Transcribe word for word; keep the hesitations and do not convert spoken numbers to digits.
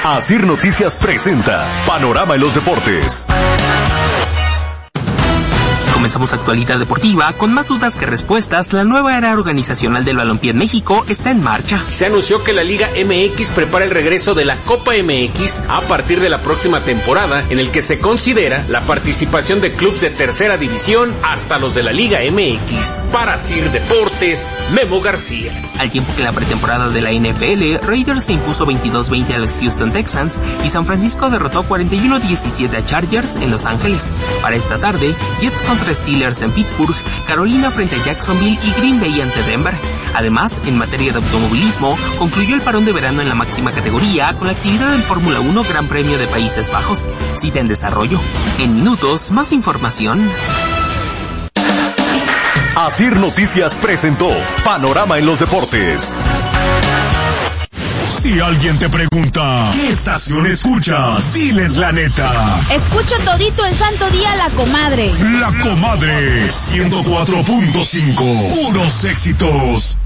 Asir Noticias presenta Panorama en los Deportes. Comenzamos actualidad deportiva. Con más dudas que respuestas, la nueva era organizacional del balompié en México está en marcha. Se anunció que la Liga M X prepara el regreso de la Copa M X a partir de la próxima temporada, en el que se considera la participación de clubes de tercera división hasta los de la Liga M X. Para Asir Deportes, Memo García. Al tiempo que en la pretemporada de la N F L, Raiders se impuso veintidós veinte a los Houston Texans y San Francisco derrotó cuarenta y uno diecisiete a Chargers en Los Ángeles. Para esta tarde, Jets contra Steelers en Pittsburgh, Carolina frente a Jacksonville y Green Bay ante Denver. Además, en materia de automovilismo, concluyó el parón de verano en la máxima categoría con la actividad del Fórmula uno Gran Premio de Países Bajos. Cita en desarrollo. En minutos, más información. Asir Noticias presentó Panorama en los Deportes. Si alguien te pregunta, ¿qué estación escuchas? Diles la neta. Escucho todito el santo día La Comadre. La Comadre, ciento cuatro punto cinco. Puros éxitos.